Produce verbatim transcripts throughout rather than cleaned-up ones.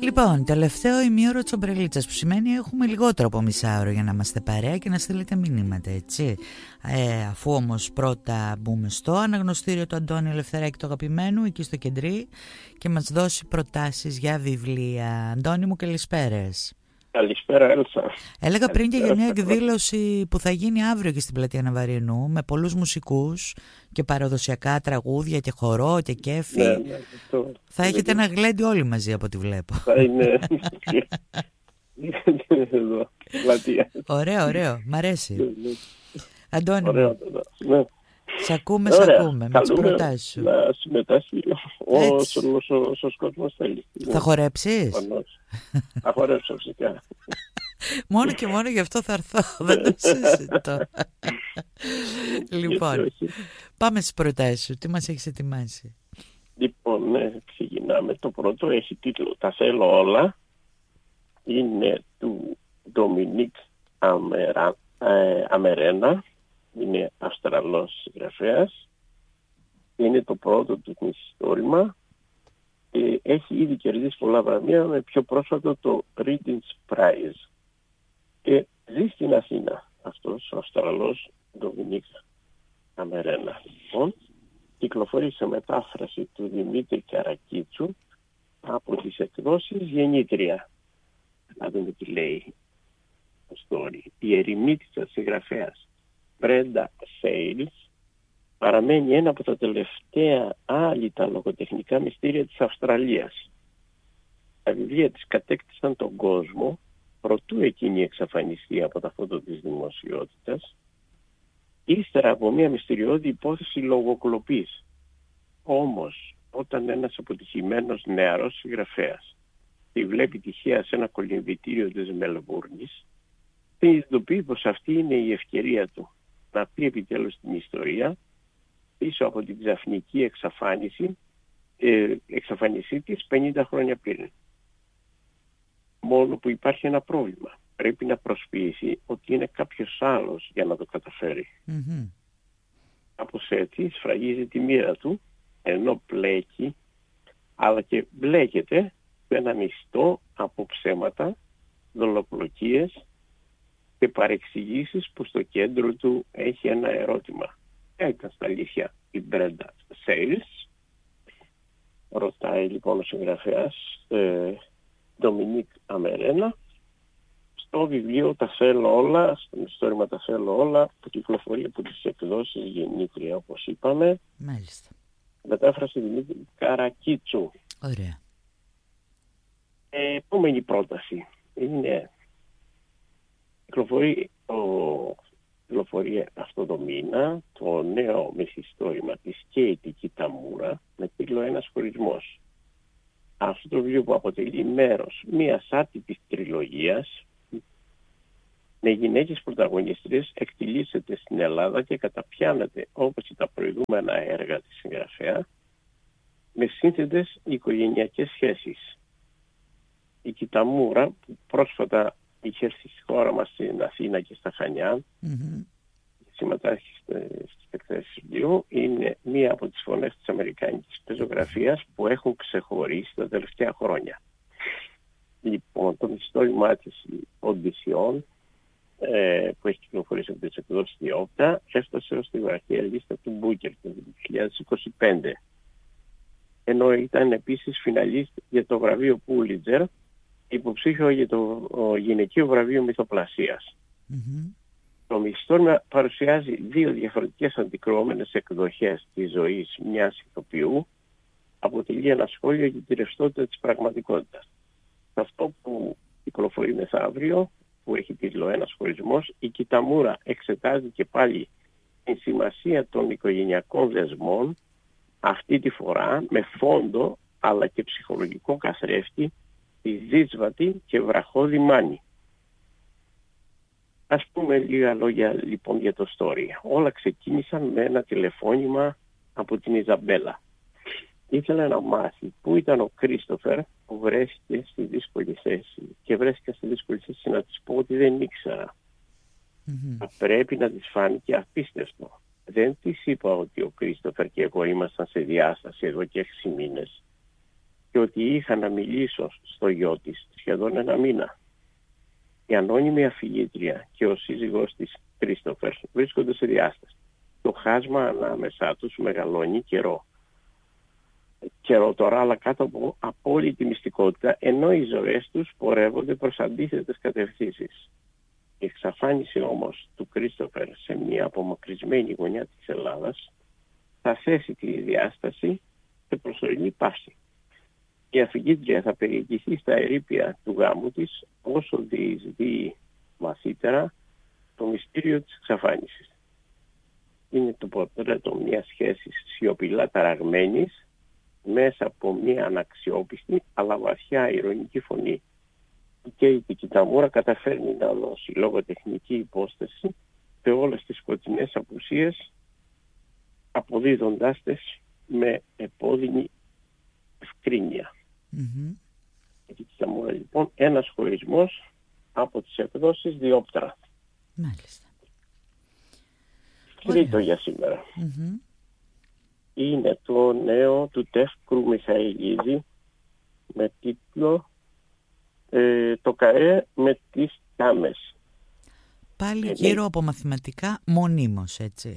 Λοιπόν, τελευταίο ημίωρο τσομπρελίτσας, που σημαίνει έχουμε λιγότερο από μισάωρο για να είμαστε παρέα και να στείλετε μηνύματα, έτσι. Ε, αφού όμως πρώτα μπούμε στο αναγνωστήριο του Αντώνη Ελευθεράκη, του αγαπημένου, εκεί στο Κεντρί, και μας δώσει προτάσεις για βιβλία. Αντώνη μου, καλησπέρες. Καλησπέρα, Έλσα. Έλεγα πριν και για μια εκδήλωση που θα γίνει αύριο και στην Πλατεία Ναβαρινού, με πολλούς μουσικούς και παραδοσιακά τραγούδια και χορό και κέφι. Ναι, ναι, αυτό. Θα έχετε ένα γλέντι όλοι μαζί από ό,τι βλέπω. Θα είναι εδώ, πλατεία. Ωραίο, ωραίο, μ' αρέσει. Αντώνη, Ωραίο, ναι. Σ' ακούμε, σ' ακούμε, με τις προτάσεις σου. Να συμμετάσχει όσο κόσμος θέλει. Θα χορέψεις? Θα χορέψω φυσικά. Μόνο και μόνο γι' αυτό θα έρθω, δεν το συζητώ. Λοιπόν, πάμε στις προτάσεις σου, τι μας έχεις ετοιμάσει? Λοιπόν, ναι, ξεκινάμε. Το πρώτο έχει τίτλο «Τα θέλω όλα». Είναι του Ντομινίκ Αμερένα. Είναι Αυστραλός συγγραφέας. Είναι το πρώτο του μυθιστόρημα. Ε, έχει ήδη κερδίσει πολλά βραβεία, με πιο πρόσφατο το Readings Prize. Ε, ζει στην Αθήνα αυτός ο Αυστραλός Ντομινίκ Αμερένα. Λοιπόν, κυκλοφορεί σε μετάφραση του Δημήτρη Καρακίτσου από τις εκδόσεις Γεννήτρια. Να δούμε τι λέει το story. Η ερημίτισσα συγγραφέας Brenda Sales παραμένει ένα από τα τελευταία άλυτα λογοτεχνικά μυστήρια της Αυστραλίας. Τα βιβλία της κατέκτησαν τον κόσμο προτού εκείνη εξαφανιστεί από τα φώτα της δημοσιότητας, ύστερα από μια μυστηριώδη υπόθεση λογοκλοπής. Όμως, όταν ένας αποτυχημένος νεαρός συγγραφέας τη βλέπει τυχαία σε ένα κολυμβητήριο της Μελβούρνης, συνειδητοποιεί πως αυτή είναι η ευκαιρία του να πει επιτέλους την ιστορία πίσω από την ξαφνική εξαφάνιση, ε, εξαφάνισή της πενήντα χρόνια πριν. Μόνο που υπάρχει ένα πρόβλημα. Πρέπει να προσποιηθεί ότι είναι κάποιος άλλος για να το καταφέρει. Mm-hmm. Κάπως έτσι σφραγίζει τη μοίρα του, ενώ μπλέκει, αλλά και μπλέκεται με ένα μυστό από ψέματα, δολοπλοκίες και παρεξηγήσεις που στο κέντρο του έχει ένα ερώτημα. Έκανε στα αλήθεια η Brenda Sales. Ρωτάει λοιπόν ο συγγραφέας ε, Ντομινίκ Αμερένα στο βιβλίο «Τα θέλω όλα», στο μυθιστόρημα «Τα θέλω όλα», που κυκλοφορεί από τις εκδόσεις Γεννήτρια, όπως είπαμε. Μάλιστα. Μετάφραση Δημήτρη Καρακίτσου. Ωραία. Ε, επόμενη πρόταση είναι κυκλοφορεί, το, κυκλοφορεί αυτό το μήνα το νέο μυθιστόρημα της Κέιτι Κιταμούρα με τίτλο «Ένας χωρισμός». Αυτό το βιβλίο που αποτελεί μέρος μιας άτυπης τριλογίας με γυναίκες πρωταγωνίστριες εκτιλήσεται στην Ελλάδα και καταπιάνεται όπως τα προηγούμενα έργα της συγγραφέα με σύνθετες οικογενειακές σχέσεις. Η Κιταμούρα, που πρόσφατα είχε έρθει στη χώρα μας στην Αθήνα και στα Χανιά, mm-hmm. συμμετάσχει στις εκθέσεις του βιβλίου, είναι μία από τις φωνές της αμερικάνικης πεζογραφίας που έχουν ξεχωρίσει τα τελευταία χρόνια. Λοιπόν, το μυθιστόρημά της Οντισιόν, ε, που έχει κυκλοφορήσει από τις εκδόσεις Διόπτα, έφτασε ως τη βραχία λίστα του Μπούκερ το δύο χιλιάδες είκοσι πέντε. Ενώ ήταν επίσης φιναλίστ για το βραβείο Πούλιτζερ, υποψήφιο για το γυναικείο βραβείο μυθοπλασίας. Mm-hmm. Το μυθιστόρημα παρουσιάζει δύο διαφορετικές αντικρουόμενες εκδοχές της ζωής μιας ηθοποιού, αποτελεί ένα σχόλιο για τη ρευστότητα της πραγματικότητας. Αυτό που κυκλοφορεί μεθαύριο, που έχει τίτλο «Ένας χωρισμός», η Κιταμούρα εξετάζει και πάλι την σημασία των οικογενειακών δεσμών, αυτή τη φορά με φόντο αλλά και ψυχολογικό καθρέφτη τη δύσβατη και βραχώδη Μάνη. Ας πούμε λίγα λόγια λοιπόν για το story. Όλα ξεκίνησαν με ένα τηλεφώνημα από την Ιζαμπέλα. Ήθελα να μάθει πού ήταν ο Κρίστοφερ που βρέθηκε στη δύσκολη θέση, και βρέθηκα στη δύσκολη θέση να της πω ότι δεν ήξερα. Mm-hmm. Πρέπει να της φάνηκε απίστευτο. Δεν της είπα ότι ο Κρίστοφερ και εγώ ήμασταν σε διάσταση εδώ και έξι μήνες και ότι είχα να μιλήσω στο γιο της σχεδόν ένα μήνα. Η ανώνυμη αφηγήτρια και ο σύζυγός της, Κρίστοφερ, βρίσκονται σε διάσταση. Το χάσμα ανάμεσά τους μεγαλώνει καιρό. Καιρό τώρα, αλλά κάτω από απόλυτη μυστικότητα, ενώ οι ζωές τους πορεύονται προς αντίθετες κατευθύνσεις. Η εξαφάνιση όμως του Κρίστοφερ σε μια απομακρυσμένη γωνιά της Ελλάδας θα θέσει τη διάσταση σε προσωρινή παύση. Η αφηγήτρια θα περιηγηθεί στα ερείπια του γάμου της όσο διεισδύει βαθύτερα το μυστήριο της εξαφάνισης. Είναι το πορτρέτο μιας σχέσης σιωπηλά ταραγμένης μέσα από μια αναξιόπιστη αλλά βαθιά ειρωνική φωνή. Και η Κιταμούρα καταφέρνει να δώσει λογοτεχνική υπόσταση σε όλες τις σκοτεινές απουσίες, αποδίδοντάς τες με επώδυνη ευκρίνεια. Mm-hmm. Η Κιταμούρα λοιπόν, ένας χωρισμός από τις εκδόσεις Διόπτρα. Μάλιστα. Τρίτο για σήμερα. Mm-hmm. Είναι το νέο του Τεύκρου Μιχαηλίδη με τίτλο ε, «Το ΚΑΕ με τις τάμες». Πάλι γύρω από μαθηματικά μονίμως, έτσι.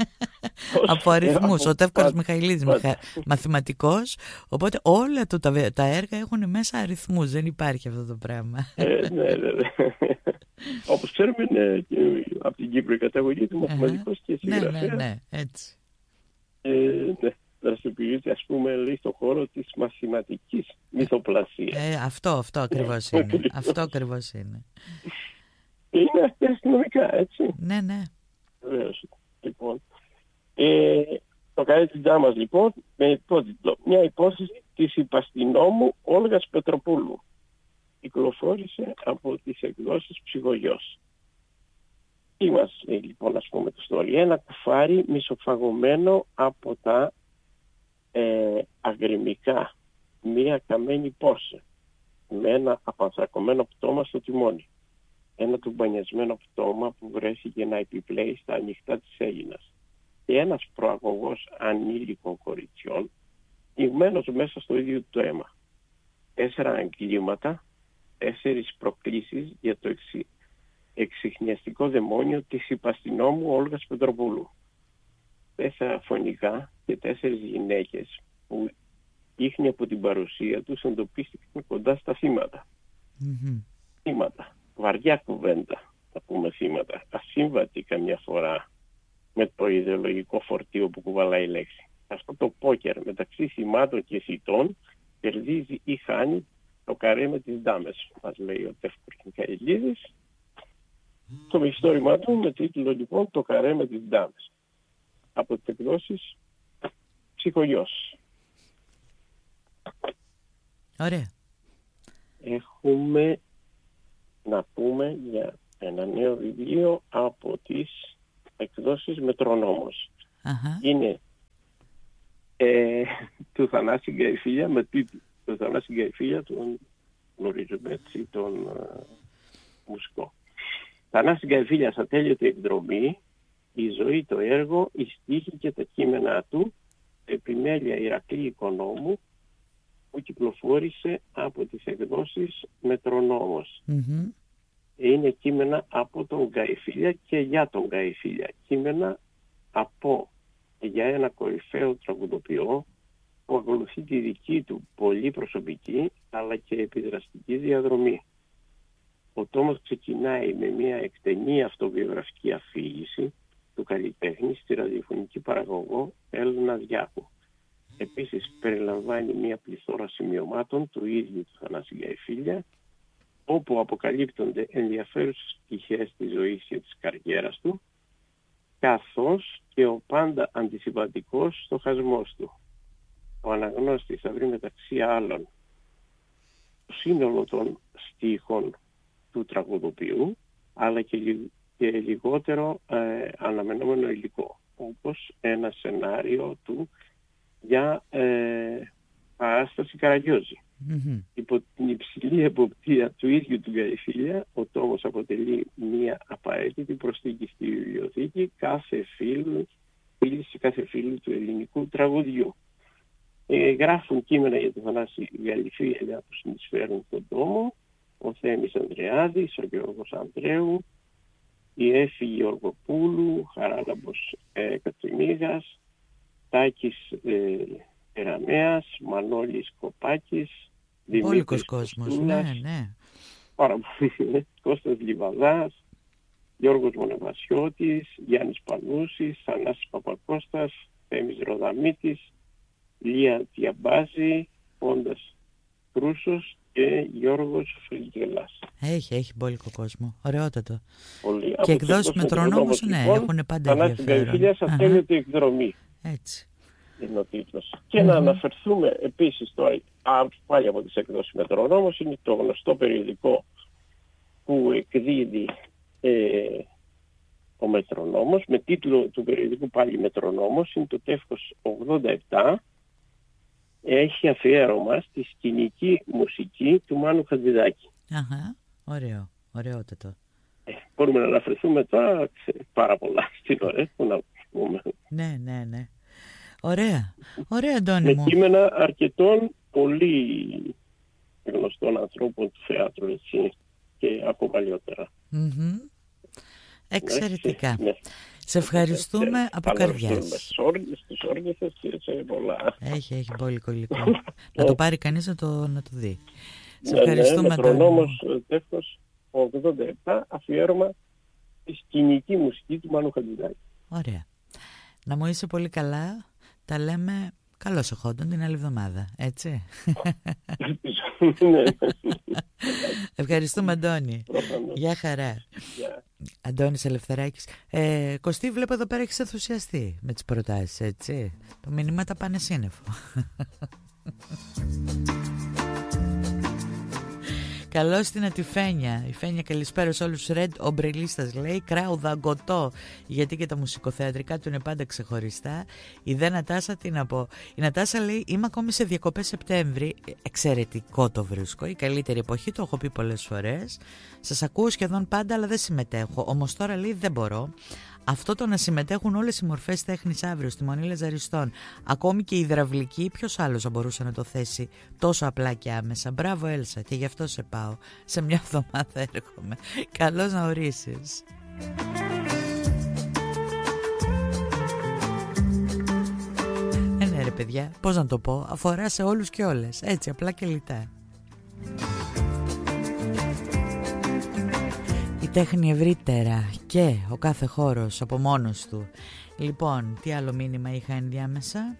Από αριθμούς. Ο Τεύκρος Μιχαηλίδης μηχα... μαθηματικός, οπότε όλα του, τα, τα έργα έχουν μέσα αριθμούς. Δεν υπάρχει αυτό το πράγμα. Ε, ναι, ναι, ναι. Όπως ξέρουμε, είναι από την Κύπρο η καταγωγή του μαθηματικός και συγγραφέας. Ναι, ναι, ναι, έτσι. Ε, ναι. Δραστηριοποιείται, ας πούμε, λέει, στον χώρο της μαθηματικής μυθοπλασίας. Ε, αυτό, αυτό ακριβώς είναι. Αυτό ακριβώς είναι. Είναι αστυνομικά, έτσι. Ναι, ναι. Βεβαίως. Λοιπόν, ε, το ΚΑΕ της Ντάμας, λοιπόν, με υπότιτλο «Μια υπόθεση της υπαστηνόμου Όλγας Πετροπούλου». Κυκλοφόρησε από τις εκδόσεις Ψυχογιός. Τι μας λέει, λοιπόν, ας πούμε, το story. Ένα κουφάρι μισοφαγωμένο από τα ε, αγριμικά, μία καμένη πόρσε, με ένα απανθρακωμένο πτώμα στο τιμόνι. Ένα τουμπανιασμένο πτώμα που βρέθηκε να επιπλέει στα ανοιχτά της Αίγινας. Και ένας προαγωγός ανήλικων κοριτσιών, ηγμένος μέσα στο ίδιο το αίμα. Τέσσερα εγκλήματα, τέσσερις προκλήσεις για το εξή. εξιχνιαστικό δαιμόνιο της υπαστηνόμου Όλγας Πετροπούλου. Τέσσερα φωνικά και τέσσερις γυναίκες που ίχνη από την παρουσία τους εντοπίστηκαν κοντά στα θύματα. Mm-hmm. Θύματα. Βαριά κουβέντα, θα πούμε θύματα. Ασύμβατη καμιά φορά με το ιδεολογικό φορτίο που κουβαλάει η λέξη. Αυτό το πόκερ μεταξύ θυμάτων και θητών κερδίζει ή χάνει το καρέ με τις ντάμες, μας λέει ο Τεύκρος Μιχαηλίδης. Το μυθιστόρημά του με τίτλο, λοιπόν, «Το καρέ με τις ντάμες», από τις εκδόσεις Ψυχογιός. Ωραία. Έχουμε να πούμε για ένα νέο βιβλίο από τις εκδόσεις Μετρονόμος. Uh-huh. Είναι ε, του Θανάση Γκαϊφίλια, με τίτλο του Θανάση Γκαϊφίλια, τον γνωρίζουμε έτσι, τον uh, μουσικό. Θανάση Γκαϊφίλια, ατέλειωτη εκδρομή, η ζωή, το έργο, η στίχη και τα κείμενά του, επιμέλεια Ηρακλή Οικονόμου, που κυκλοφόρησε από τις εκδόσεις Μετρονόμος. Mm-hmm. Είναι κείμενα από τον Γκαϊφίλια και για τον Γκαϊφίλια. Κείμενα από για ένα κορυφαίο τραγουδοποιό που ακολουθεί τη δική του πολύ προσωπική αλλά και επιδραστική διαδρομή. Ο τόμος ξεκινάει με μια εκτενή αυτοβιογραφική αφήγηση του καλλιτέχνη στη ραδιοφωνική παραγωγό Έλληνα Διάκου. Επίσης περιλαμβάνει μια πληθώρα σημειωμάτων του ίδιου του Θανάση Γκαϊφίλια, όπου αποκαλύπτονται ενδιαφέρουσες πτυχές της ζωής και της καριέρας του, καθώς και ο πάντα αντισυμβατικός στοχασμός του. Ο αναγνώστης θα βρει μεταξύ άλλων το σύνολο των στίχων του τραγουδοποιού, αλλά και, λι, και λιγότερο ε, αναμενόμενο υλικό, όπως ένα σενάριο του για ε, παράσταση Καραγιόζη. Mm-hmm. Υπό την υψηλή εποπτεία του ίδιου του Γκαϊφίλια, ο τόμος αποτελεί μια απαραίτητη προσθήκη στη βιβλιοθήκη κάθε φίλου, φίλης κάθε φίλου του ελληνικού τραγουδιού. Ε, γράφουν κείμενα για τον Θανάση Γαλιφία που συνεισφέρουν στον τόμο, ο Θέμης Ανδρεάδης, ο Γιώργος Ανδρέου, η Έφη Γεωργοπούλου, Χαράλαμπος ε, Κατσιμίγας, Τάκης ε, Εραμέας, Μανώλης Κοπάκης, Δημήτρης κόσμος, ναι, ναι. Πάρα πολύ, Κώστας Λιβαδάς, Γιώργος Μονεβασιώτης, Γιάννης Πανούσης, Ανάσης Παπακώστας, Θέμης Ροδαμίτης, Λία Διαμπάζη, Πόντας Κρούσος και Γιώργος Φρυγγελάς. Έχει, έχει μπόλικο κόσμο. Ωραιότατο. Πολύ. Και εκδόσεις Μετρονόμους, ναι, λοιπόν, έχουν πάντα ενδιαφέρον. Ανάσης σας θέλετε εκδρομή. Έτσι. Είναι ο τίτλος. Και mm-hmm. να αναφερθούμε επίσης τώρα, πάλι από τις εκδόσεις Μετρονόμους, είναι το γνωστό περιοδικό που εκδίδει ε, ο Μετρονόμος, με τίτλο του περιοδικού πάλι Μετρονόμος, είναι το τεύχος ογδόντα επτά. Έχει αφιέρωμα στη σκηνική μουσική του Μάνου Χατζηδάκη. Αχα, ωραίο, ωραιότατο. Ε, μπορούμε να αναφερθούμε τώρα πάρα πολλά στην ώρα, που να πούμε. Ναι, ναι, ναι. Ωραία, ωραία Αντώνη μου. Με κείμενα αρκετών πολύ γνωστών ανθρώπων του θεάτρου, έτσι, και από παλιότερα. Mm-hmm. Εξαιρετικά. Ναι. Σε ευχαριστούμε ε, από καρδιάς. Στους όργηθες και πολλά. Έχει, έχει πολύ υλικό. Να το πάρει κανείς να το, να το δει. Σε ναι, ευχαριστούμε. Ναι, Μετρονόμος τεύχος ογδόντα επτά, αφιέρωμα στη σκηνική μουσική του Μάνου Χατζηδάκη. Ωραία. Να μου είσαι πολύ καλά. Τα λέμε καλώς εχόντων την άλλη εβδομάδα, έτσι. Ευχαριστούμε Αντώνη. Γεια χαρά. Yeah. Αντώνης Ελευθεράκης. ε, Κωστή, βλέπω εδώ πέρα έχεις ενθουσιαστεί με τις προτάσεις, έτσι. Το μηνύματα πάνε σύννεφο. Καλώς στην Ατιφένια. Η Φένια, καλησπέρα σε όλους τους Ρεντ ομπρελίστας, λέει. Κράουδαγκωτό, γιατί και τα μουσικοθεατρικά του είναι πάντα ξεχωριστά. Η δε Νατάσα, τι να πω. Η Νατάσα λέει: είμαι ακόμη σε διακοπές Σεπτέμβρη. Εξαιρετικό το βρίσκω. Η καλύτερη εποχή, το έχω πει πολλές φορές. Σας ακούω σχεδόν πάντα, αλλά δεν συμμετέχω. Όμως τώρα λέει: δεν μπορώ. Αυτό το να συμμετέχουν όλες οι μορφές τέχνης αύριο στη Μονή Λαζαριστών, ακόμη και η υδραυλική, ποιος άλλος θα μπορούσε να το θέσει τόσο απλά και άμεσα. Μπράβο Έλσα, και γι' αυτό σε πάω. Σε μια εβδομάδα έρχομαι. Καλώς να ορίσεις. Ε, ναι ρε παιδιά, πώς να το πω, αφορά σε όλους και όλες, έτσι απλά και λιτά. Η τέχνη ευρύτερα και ο κάθε χώρος από μόνος του. Λοιπόν, τι άλλο μήνυμα είχα ενδιάμεσα?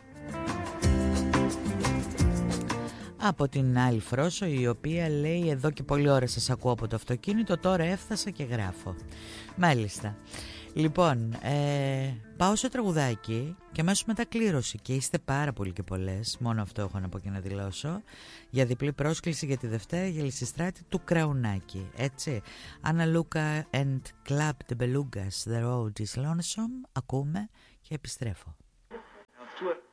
Από την άλλη Φρόσο, η οποία λέει: εδώ και πολλή ώρα σας ακούω από το αυτοκίνητο, τώρα έφτασα και γράφω. Μάλιστα. Λοιπόν, ε, πάω σε τραγουδάκι και αμέσως μετά κλήρωση. Και είστε πάρα πολύ και πολλές, μόνο αυτό έχω να πω και να δηλώσω, για διπλή πρόσκληση για τη Δευτέρα για Λυσιστράτη του Κραουνάκη. Έτσι. Anna Luca and Club de Belugas, The Road is Lonesome. Ακούμε και επιστρέφω.